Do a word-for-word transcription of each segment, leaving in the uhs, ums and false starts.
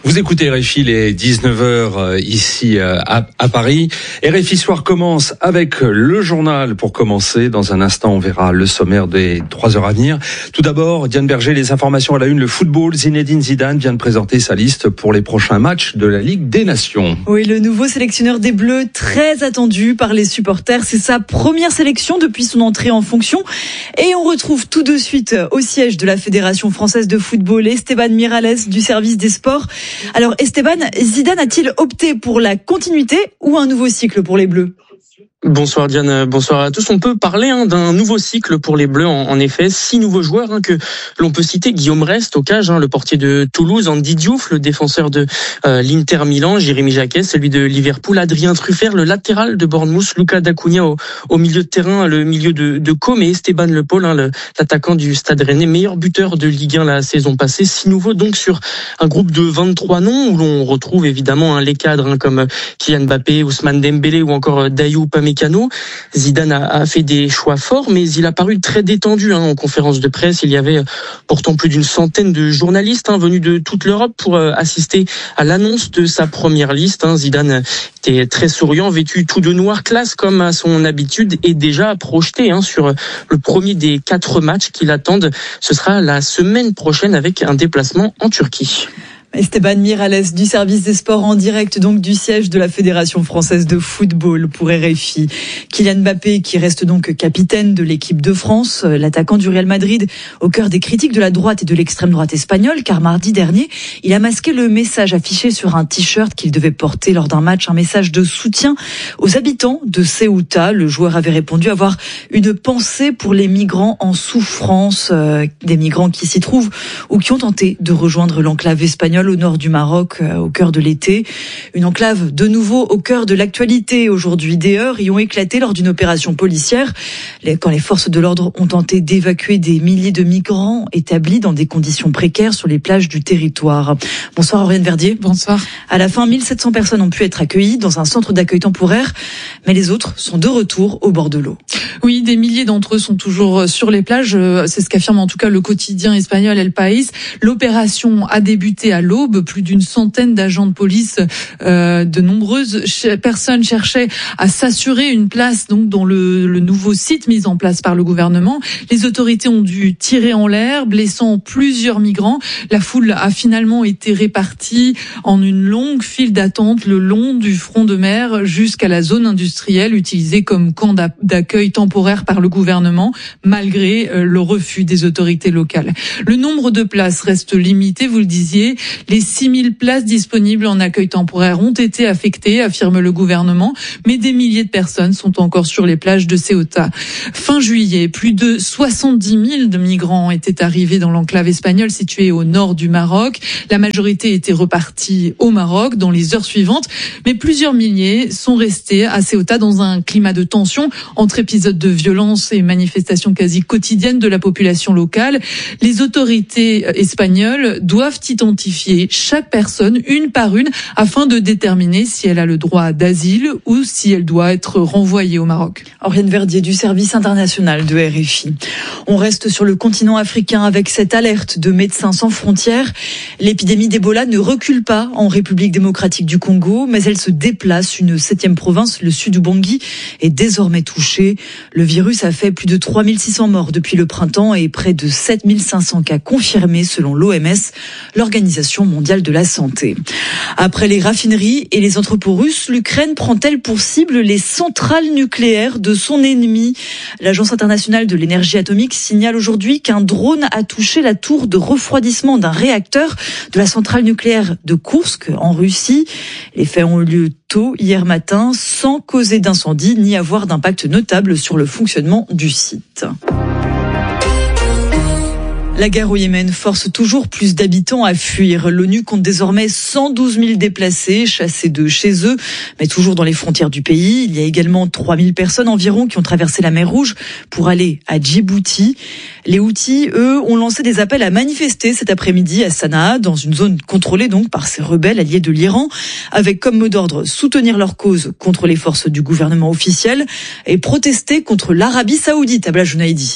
Vous écoutez R F I, les dix-neuf heures ici à, à Paris. R F I Soir commence avec le journal pour commencer. Dans un instant, on verra le sommaire des trois heures à venir. Tout d'abord, Diane Berger, les informations à la une. Le football, Zinedine Zidane vient de présenter sa liste pour les prochains matchs de la Ligue des Nations. Oui, le nouveau sélectionneur des Bleus, très attendu par les supporters. C'est sa première sélection depuis son entrée en fonction. Et on retrouve tout de suite au siège de la Fédération française de football Esteban Miralles du service des sports. Alors Esteban, Zidane a-t-il opté pour la continuité ou un nouveau cycle pour les Bleus ? Bonsoir Diane, bonsoir à tous. On peut parler hein, d'un nouveau cycle pour les Bleus. En, en effet, six nouveaux joueurs hein, que l'on peut citer. Guillaume Rest au cage, hein, le portier de Toulouse, Andy Diouf, le défenseur de euh, l'Inter Milan, Jérémy Jacquet, celui de Liverpool, Adrien Truffert, le latéral de Bournemouth, Lucas D'Acunha au, au milieu de terrain, le milieu de, de Com et Esteban Le Paul, hein, le, l'attaquant du Stade Rennais, meilleur buteur de Ligue un la saison passée. Six nouveaux donc sur un groupe de vingt-trois noms où l'on retrouve évidemment hein, les cadres hein, comme Kylian Mbappé, Ousmane Dembélé ou encore Dayou Upamecano. Zidane a, a fait des choix forts, mais il a paru très détendu hein, en conférence de presse. Il y avait pourtant plus d'une centaine de journalistes hein, venus de toute l'Europe pour euh, assister à l'annonce de sa première liste. Hein. Zidane était très souriant, vêtu tout de noir classe comme à son habitude et déjà projeté hein, sur le premier des quatre matchs qui l'attendent. Ce sera la semaine prochaine avec un déplacement en Turquie. Esteban Miralles du service des sports en direct donc du siège de la Fédération française de football pour R F I. Kylian Mbappé qui reste donc capitaine de l'équipe de France, l'attaquant du Real Madrid au cœur des critiques de la droite et de l'extrême droite espagnole car mardi dernier, il a masqué le message affiché sur un t-shirt qu'il devait porter lors d'un match, un message de soutien aux habitants de Ceuta. Le joueur avait répondu avoir une pensée pour les migrants en souffrance, euh, des migrants qui s'y trouvent ou qui ont tenté de rejoindre l'enclave espagnole au nord du Maroc, au cœur de l'été. Une enclave de nouveau au cœur de l'actualité aujourd'hui. Des heurts y ont éclaté lors d'une opération policière quand les forces de l'ordre ont tenté d'évacuer des milliers de migrants établis dans des conditions précaires sur les plages du territoire. Bonsoir Aurélien Verdier. Bonsoir. À la fin, mille sept cents personnes ont pu être accueillies dans un centre d'accueil temporaire, mais les autres sont de retour au bord de l'eau. Oui, des milliers d'entre eux sont toujours sur les plages. C'est ce qu'affirme en tout cas le quotidien espagnol El País. L'opération a débuté à l'aube. Plus d'une centaine d'agents de police, euh, de nombreuses ch- personnes cherchaient à s'assurer une place donc dans le, le nouveau site mis en place par le gouvernement. Les autorités ont dû tirer en l'air, blessant plusieurs migrants. La foule a finalement été répartie en une longue file d'attente le long du front de mer jusqu'à la zone industrielle utilisée comme camp d'accueil temporaire par le gouvernement, malgré le refus des autorités locales. Le nombre de places reste limité, vous le disiez. Les six mille places disponibles en accueil temporaire ont été affectées, affirme le gouvernement, mais des milliers de personnes sont encore sur les plages de Ceuta. Fin juillet, plus de soixante-dix mille de migrants étaient arrivés dans l'enclave espagnole située au nord du Maroc. La majorité était repartie au Maroc dans les heures suivantes, mais plusieurs milliers sont restés à Ceuta dans un climat de tension entre épisodes de violence et manifestations quasi quotidiennes de la population locale. Les autorités espagnoles doivent identifier chaque personne une par une afin de déterminer si elle a le droit d'asile ou si elle doit être renvoyée au Maroc. Aurélien Verdier du service international de R F I. On reste sur le continent africain avec cette alerte de Médecins sans frontières. L'épidémie d'Ebola ne recule pas en République démocratique du Congo, mais elle se déplace. Une septième province, le sud Ubangi, est désormais touchée. Le virus a fait plus de trois mille six cents morts depuis le printemps et près de sept mille cinq cents cas confirmés selon l'O M S, l'Organisation mondiale de la santé. Après les raffineries et les entrepôts russes, l'Ukraine prend-elle pour cible les centrales nucléaires de son ennemi ? L'Agence internationale de l'énergie atomique signale aujourd'hui qu'un drone a touché la tour de refroidissement d'un réacteur de la centrale nucléaire de Koursk en Russie. Les faits ont eu lieu tôt hier matin sans causer d'incendie ni avoir d'impact notable sur le fonctionnement du site. La guerre au Yémen force toujours plus d'habitants à fuir. L'ONU compte désormais cent douze mille déplacés, chassés de chez eux, mais toujours dans les frontières du pays. Il y a également trois mille personnes environ qui ont traversé la mer Rouge pour aller à Djibouti. Les Houthis, eux, ont lancé des appels à manifester cet après-midi à Sanaa, dans une zone contrôlée donc par ces rebelles alliés de l'Iran, avec comme mot d'ordre soutenir leur cause contre les forces du gouvernement officiel et protester contre l'Arabie Saoudite, Abla Jounaïdi.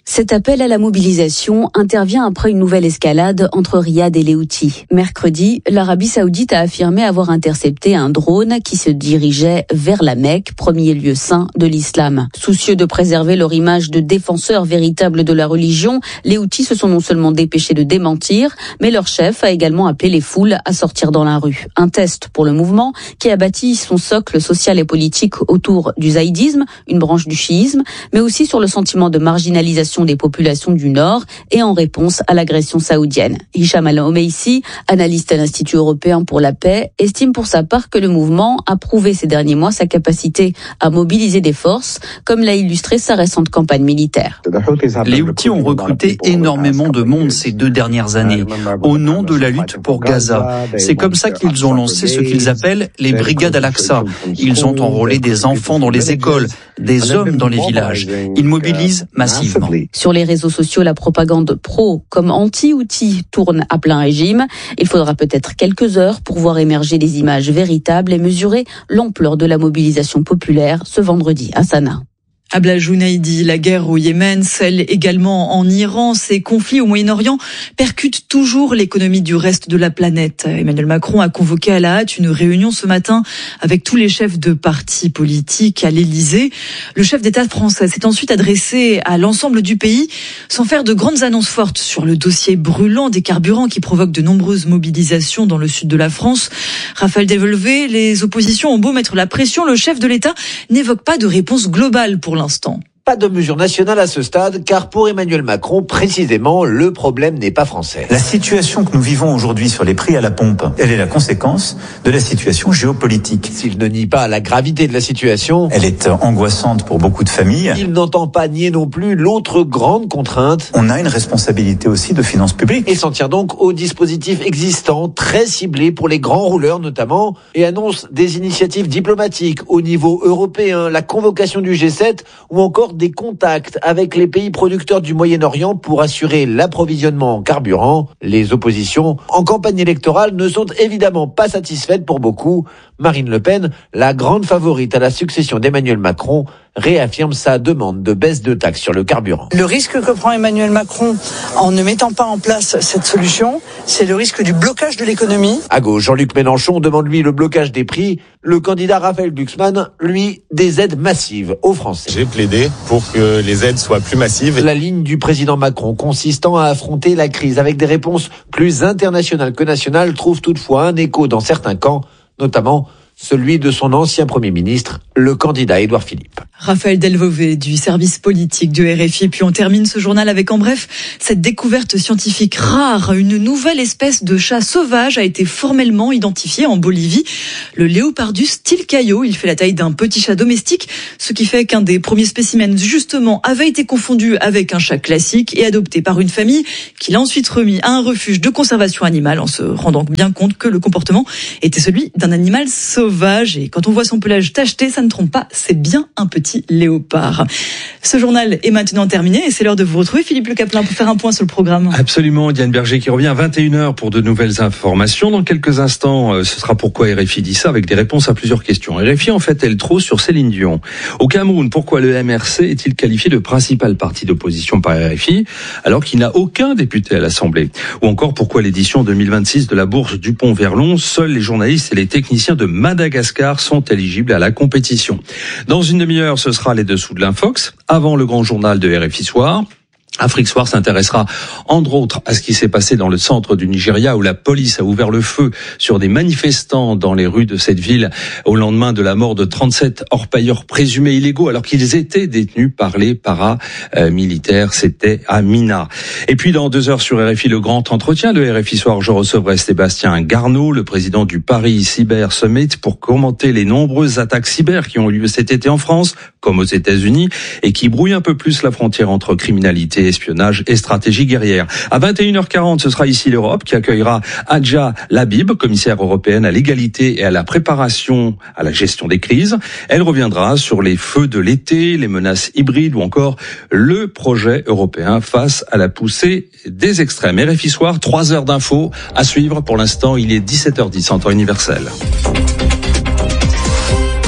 Cet appel à la mobilisation intervient après une nouvelle escalade entre Riyad et les Houthis. Mercredi, l'Arabie Saoudite a affirmé avoir intercepté un drone qui se dirigeait vers la Mecque, premier lieu saint de l'islam. Soucieux de préserver leur image de défenseurs véritables de la religion, les Houthis se sont non seulement dépêchés de démentir, mais leur chef a également appelé les foules à sortir dans la rue. Un test pour le mouvement qui a bâti son socle social et politique autour du zaïdisme, une branche du chiisme, mais aussi sur le sentiment de marginalisation des populations du Nord et en réponse à l'agression saoudienne. Hicham Al-Omeissi, analyste à l'Institut européen pour la paix, estime pour sa part que le mouvement a prouvé ces derniers mois sa capacité à mobiliser des forces, comme l'a illustré sa récente campagne militaire. Les Houthis ont recruté énormément de monde ces deux dernières années, au nom de la lutte pour Gaza. C'est comme ça qu'ils ont lancé ce qu'ils appellent les brigades Al-Aqsa. Ils ont enrôlé des enfants dans les écoles, des hommes dans les villages. Ils mobilisent massivement. Sur les réseaux sociaux, la propagande pro comme anti-Houthi tourne à plein régime. Il faudra peut-être quelques heures pour voir émerger des images véritables et mesurer l'ampleur de la mobilisation populaire ce vendredi à Sanaa. Abla Jounaidi, la guerre au Yémen, celle également en Iran, ces conflits au Moyen-Orient percutent toujours l'économie du reste de la planète. Emmanuel Macron a convoqué à la hâte une réunion ce matin avec tous les chefs de partis politiques à l'Élysée. Le chef d'État français s'est ensuite adressé à l'ensemble du pays sans faire de grandes annonces fortes sur le dossier brûlant des carburants qui provoque de nombreuses mobilisations dans le sud de la France. Raphaël Delvolvé, les oppositions ont beau mettre la pression, le chef de l'État n'évoque pas de réponse globale pour l'instant. Pas de mesure nationale à ce stade, car pour Emmanuel Macron, précisément, le problème n'est pas français. La situation que nous vivons aujourd'hui sur les prix à la pompe, elle est la conséquence de la situation géopolitique. S'il ne nie pas la gravité de la situation, elle est angoissante pour beaucoup de familles. Il n'entend pas nier non plus l'autre grande contrainte. On a une responsabilité aussi de finances publiques. Et s'en tient donc aux dispositifs existants, très ciblés pour les grands rouleurs notamment, et annonce des initiatives diplomatiques au niveau européen, la convocation du G sept ou encore des contacts avec les pays producteurs du Moyen-Orient pour assurer l'approvisionnement en carburant. Les oppositions en campagne électorale ne sont évidemment pas satisfaites pour beaucoup. Marine Le Pen, la grande favorite à la succession d'Emmanuel Macron, réaffirme sa demande de baisse de taxes sur le carburant. Le risque que prend Emmanuel Macron en ne mettant pas en place cette solution, c'est le risque du blocage de l'économie. À gauche, Jean-Luc Mélenchon demande lui le blocage des prix. Le candidat Raphaël Glucksmann, lui, des aides massives aux Français. J'ai plaidé pour que les aides soient plus massives. La ligne du président Macron consistant à affronter la crise avec des réponses plus internationales que nationales trouve toutefois un écho dans certains camps, notamment celui de son ancien Premier ministre, le candidat Édouard Philippe. Raphaël Delvolvé du service politique du R F I. Puis on termine ce journal avec, en bref, cette découverte scientifique rare. Une nouvelle espèce de chat sauvage a été formellement identifiée en Bolivie. Le Léopardus tilcaio. Il fait la taille d'un petit chat domestique, ce qui fait qu'un des premiers spécimens, justement, avait été confondu avec un chat classique et adopté par une famille qui l'a ensuite remis à un refuge de conservation animale en se rendant bien compte que le comportement était celui d'un animal sauvage. Et quand on voit son pelage tacheté, ça ne trompe pas, c'est bien un petit léopard. Ce journal est maintenant terminé et c'est l'heure de vous retrouver, Philippe Le Caplin, pour faire un point sur le programme. Absolument, Diane Berger qui revient à vingt et une heures pour de nouvelles informations. Dans quelques instants, ce sera pourquoi R F I dit ça, avec des réponses à plusieurs questions. R F I en fait-elle trop sur Céline Dion? Au Cameroun, pourquoi le M R C est-il qualifié de principal parti d'opposition par R F I alors qu'il n'a aucun député à l'Assemblée? Ou encore pourquoi l'édition deux mille vingt-six de la bourse Dupont-Verlon, seuls les journalistes et les techniciens de Madagascar sont éligibles à la compétition? Dans une demi-heure, ce sera les dessous de l'Infox, avant le grand journal de R F I Soir. Afrique Soir s'intéressera, entre autres, à ce qui s'est passé dans le centre du Nigeria où la police a ouvert le feu sur des manifestants dans les rues de cette ville au lendemain de la mort de trente-sept orpailleurs présumés illégaux alors qu'ils étaient détenus par les paramilitaires. C'était à Mina. Et puis dans deux heures sur R F I, le grand entretien de R F I Soir, je recevrai Sébastien Garneau, le président du Paris Cyber Summit, pour commenter les nombreuses attaques cyber qui ont eu lieu cet été en France, comme aux États-Unis, et qui brouillent un peu plus la frontière entre criminalité, espionnage et stratégie guerrière. À vingt et une heures quarante, ce sera ici l'Europe qui accueillera Hadja Labib, commissaire européenne à l'égalité et à la préparation à la gestion des crises. Elle reviendra sur les feux de l'été, les menaces hybrides ou encore le projet européen face à la poussée des extrêmes. R F I Soir, trois heures d'infos à suivre. Pour l'instant, il est dix-sept heures dix en temps universel.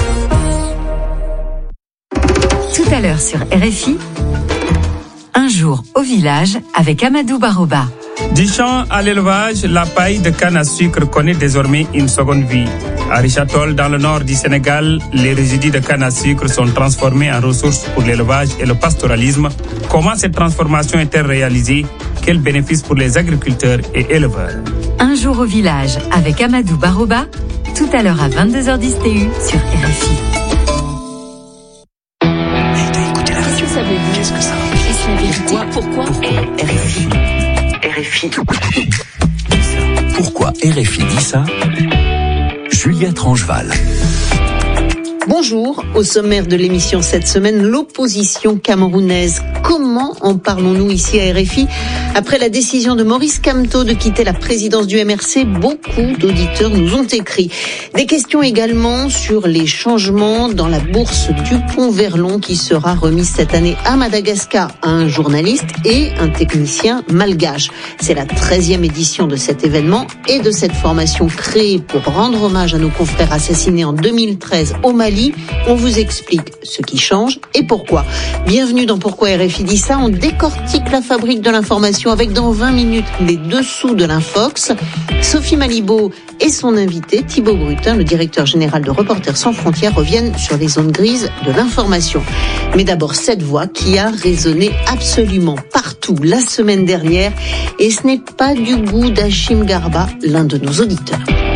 Tout à l'heure sur R F I, un jour jour au village avec Amadou Baroba. Du champ à l'élevage, la paille de canne à sucre connaît désormais une seconde vie. À Richard-Toll, dans le nord du Sénégal, les résidus de canne à sucre sont transformés en ressources pour l'élevage et le pastoralisme. Comment cette transformation est-elle réalisée? Quels bénéfices pour les agriculteurs et éleveurs? Un jour au village avec Amadou Baroba, tout à l'heure à vingt-deux heures dix T U sur R F I. Qu'est-ce que ça veut dire? Qu'est-ce que ça veut dire? Est-ce la vérité? Pourquoi? Pourquoi R F I? R F I. Pourquoi R F I dit ça? Juliette Rangeval. Bonjour, au sommaire de l'émission cette semaine, l'opposition camerounaise. Comment en parlons-nous ici à R F I? Après la décision de Maurice Kamto de quitter la présidence du M R C, beaucoup d'auditeurs nous ont écrit. Des questions également sur les changements dans la bourse Dupont-Verlon qui sera remise cette année à Madagascar à un journaliste et un technicien malgache. C'est la treizième édition de cet événement et de cette formation créée pour rendre hommage à nos confrères assassinés en deux mille treize au Mali. On vous explique ce qui change et pourquoi. Bienvenue dans Pourquoi R F I dit ça. On décortique la fabrique de l'information avec dans vingt minutes les dessous de l'Infox. Sophie Malibaud et son invité Thibaut Brutin, le directeur général de Reporters sans frontières, reviennent sur les zones grises de l'information. Mais d'abord cette voix qui a résonné absolument partout la semaine dernière, et ce n'est pas du goût d'Hachim Garba, l'un de nos auditeurs.